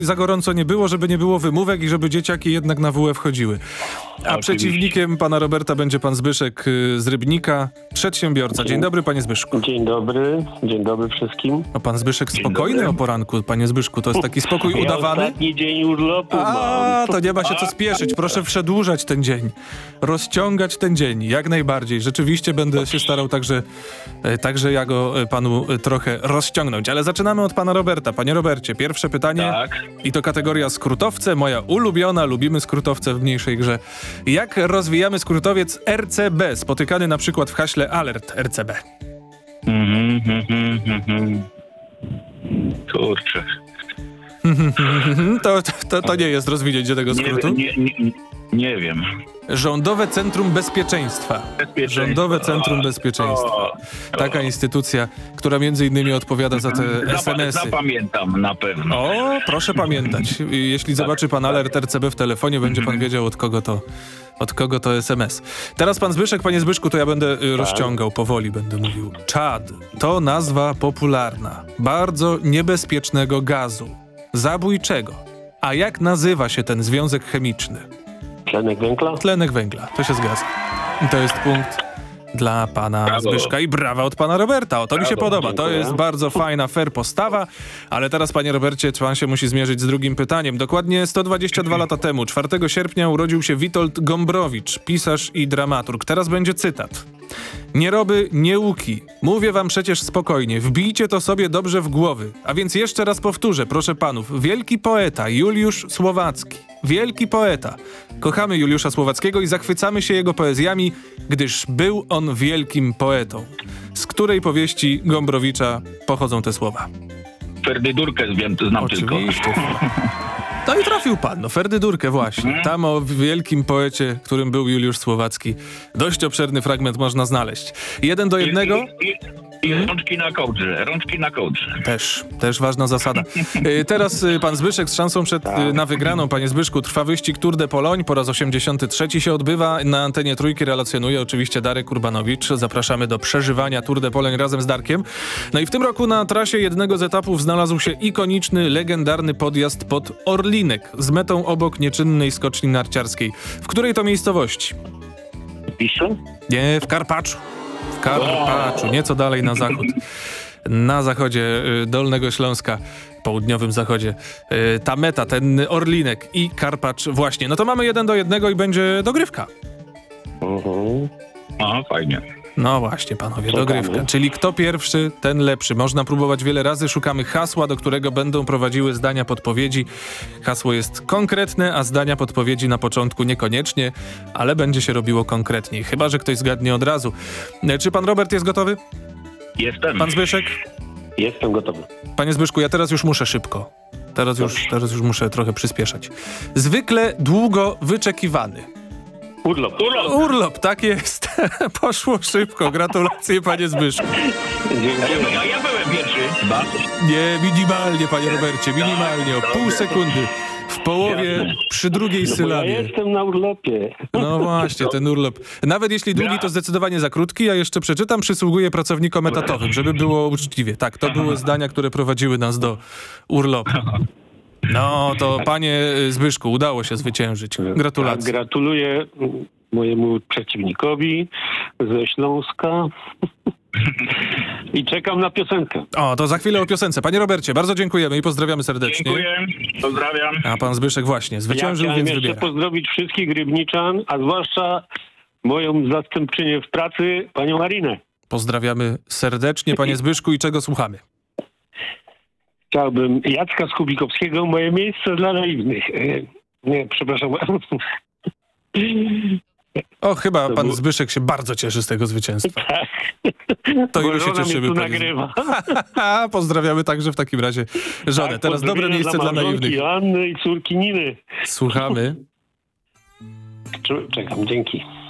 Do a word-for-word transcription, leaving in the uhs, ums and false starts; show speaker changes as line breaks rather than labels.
za gorąco nie było, żeby nie było wymówek i żeby dzieciaki jednak na W F chodziły. A
Oczywiście.
przeciwnikiem pana Roberta będzie pan Zbyszek y, z Rybnika, przedsiębiorca. Dzień dobry, panie Zbyszku.
Dzień dobry, dzień dobry wszystkim.
A pan Zbyszek
Dzień
spokojny
dobry.
o poranku, panie Zbyszku. To jest taki spokój
Ja
udawany?
ostatni dzień urlopu
A,
mam.
to nie ma się co spieszyć. Proszę przedłużać ten dzień. Rozciągać ten dzień. Jak najbardziej. Rzeczywiście będę się starał także, e, także ja go e, panu e, trochę rozciągnąć. Ale zaczynamy od pana Roberta. Panie Robercie, pierwsze pytanie.
Tak.
I to kategoria skrótowce. Moja ulubiona. Lubimy skrótowce w mniejszej grze. Jak rozwijamy skrótowiec R C B? Spotykany na przykład w haśle Alert R C B.
Mhm, mhm, mhm. Kurczę.
To, to, to nie jest rozwinięcie tego
Nie,
skrótu.
nie, nie, nie wiem.
Rządowe Centrum Bezpieczeństwa.
Bezpieczeństwo.
Rządowe Centrum Bezpieczeństwa.
O,
Taka instytucja, która między innymi odpowiada za te es em
zapa-
esy.
Zapamiętam na pewno.
O, proszę pamiętać. Jeśli zobaczy pan alert R C B w telefonie, będzie pan wiedział, od kogo to, od kogo to es em es. Teraz pan Zbyszek, panie Zbyszku, to ja będę y, rozciągał, powoli będę mówił. Czad to nazwa popularna bardzo niebezpiecznego gazu. Zabójczego. A jak nazywa się ten związek chemiczny?
Tlenek węgla?
Tlenek węgla. To się zgadza. I to jest punkt dla pana
Brawo.
Zbyszka i brawa od pana Roberta. O, to mi się
Brawo,
podoba. To
dziękuję.
jest bardzo fajna, fair postawa. Ale teraz, panie Robercie, pan się musi zmierzyć z drugim pytaniem. Dokładnie sto dwadzieścia dwa lata temu, czwartego sierpnia, urodził się Witold Gombrowicz, pisarz i dramaturg. Teraz będzie cytat. Nie roby, nie łuki. Mówię wam przecież spokojnie. Wbijcie to sobie dobrze w głowy. A więc jeszcze raz powtórzę, proszę panów. Wielki poeta Juliusz Słowacki. Wielki poeta. Kochamy Juliusza Słowackiego i zachwycamy się jego poezjami, gdyż był on wielkim poetą. Z której powieści Gombrowicza pochodzą te słowa?
Ferdydurkę wiem, to znam tylko.
Oczywiście. No i trafił pan, no Ferdydurkę właśnie. Tam o wielkim poecie, którym był Juliusz Słowacki. Dość obszerny fragment można znaleźć. Jeden do jednego?
I, i, i rączki na kołdrze, rączki na kołdrze.
Też, też ważna zasada. Y, Teraz y, pan Zbyszek z szansą przed, y, na wygraną. Panie Zbyszku, trwa wyścig Tour de Pologne, po raz osiemdziesiąty trzeci się odbywa. Na antenie Trójki relacjonuje oczywiście Darek Urbanowicz. Zapraszamy do przeżywania Tour de Pologne razem z Darkiem. No i w tym roku na trasie jednego z etapów znalazł się ikoniczny, legendarny podjazd pod Orlinek z metą obok nieczynnej skoczni narciarskiej. W której to miejscowości?
Piszę?
Nie, w Karpaczu. W Karpaczu, nieco dalej na zachód. Na zachodzie y, Dolnego Śląska, południowym zachodzie. Y, ta meta, ten Orlinek i Karpacz właśnie. No to mamy jeden do jednego i będzie dogrywka.
Mhm.
Aha, fajnie.
No właśnie, panowie,
Czekamy.
dogrywka. Czyli kto pierwszy, ten lepszy. Można próbować wiele razy. Szukamy hasła, do którego będą prowadziły zdania podpowiedzi. Hasło jest konkretne, a zdania podpowiedzi na początku niekoniecznie, ale będzie się robiło konkretniej. Chyba że ktoś zgadnie od razu. E, Czy pan Robert jest gotowy?
Jestem.
Pan Zbyszek?
Jestem gotowy.
Panie Zbyszku, ja teraz już muszę szybko. Teraz już, teraz już muszę trochę przyspieszać. Zwykle długo wyczekiwany.
Urlop.
Urlop.
Urlop, tak jest. Poszło szybko. Gratulacje, panie Zbyszku.
A
Dziękuję.
ja, ja byłem pierwszy. Chyba.
Nie, minimalnie, panie Robercie, minimalnie, o pół sekundy. W połowie, przy drugiej
No bo ja
sylabie.
jestem na urlopie.
No właśnie, ten urlop. Nawet jeśli długi, to zdecydowanie za krótki. Ja jeszcze przeczytam, przysługuje pracownikom etatowym, żeby było uczciwie. Tak, to były zdania, które prowadziły nas do urlopu. No to panie Zbyszku, udało się zwyciężyć.
Tak,
Gratulacje.
gratuluję mojemu przeciwnikowi ze Śląska. I czekam na piosenkę.
O, to za chwilę o piosence. Panie Robercie, bardzo dziękujemy i pozdrawiamy serdecznie.
Dziękuję. Pozdrawiam.
A pan Zbyszek właśnie
Ja
zwyciężył,
chciałem
więc
jeszcze
wybiera.
pozdrowić wszystkich rybniczan, a zwłaszcza moją zastępczynię w pracy, panią Marinę.
Pozdrawiamy serdecznie, panie Zbyszku, i czego słuchamy?
Chciałbym Jacka Skubikowskiego, moje miejsce dla naiwnych. E, Nie, przepraszam.
O, chyba
To
pan
było-
Zbyszek się bardzo cieszy z tego zwycięstwa. To i
Bo
my się
żona mnie
cieszymy.
tu
panie
nagrywa.
Zbyszku. Pozdrawiamy także w takim razie żonę.
Tak,
Teraz dobre
pozdrowienia
miejsce dla
małżonki
naiwnych.
Joanny i córki Niny.
Słuchamy.
Czekam, dzięki.